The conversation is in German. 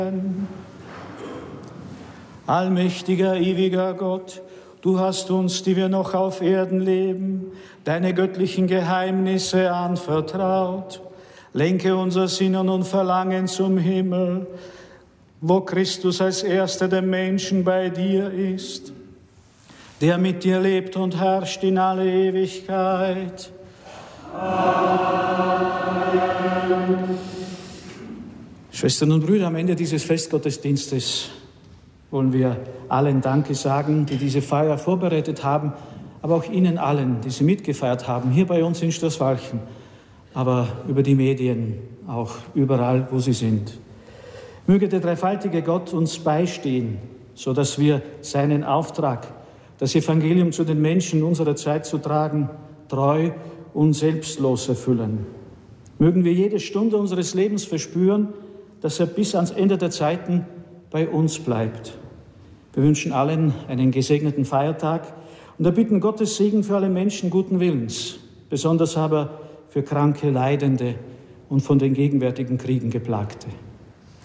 Allmächtiger, ewiger Gott, du hast uns, die wir noch auf Erden leben, deine göttlichen Geheimnisse anvertraut. Lenke unser Sinnen und Verlangen zum Himmel, wo Christus als Erster der Menschen bei dir ist, der mit dir lebt und herrscht in alle Ewigkeit. Amen. Schwestern und Brüder, am Ende dieses Festgottesdienstes wollen wir allen Danke sagen, die diese Feier vorbereitet haben, aber auch Ihnen allen, die sie mitgefeiert haben, hier bei uns in Stoßwalchen, aber über die Medien, auch überall, wo sie sind. Möge der dreifaltige Gott uns beistehen, sodass wir seinen Auftrag, das Evangelium zu den Menschen unserer Zeit zu tragen, treu und selbstlos erfüllen. Mögen wir jede Stunde unseres Lebens verspüren, dass er bis ans Ende der Zeiten bei uns bleibt. Wir wünschen allen einen gesegneten Feiertag und erbitten Gottes Segen für alle Menschen guten Willens, besonders aber für Kranke, Leidende und von den gegenwärtigen Kriegen Geplagte.